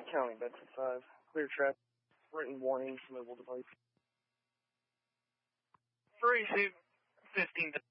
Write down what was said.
County, Bedford 5. Clear traffic. Written warning, mobile device. 32, 15.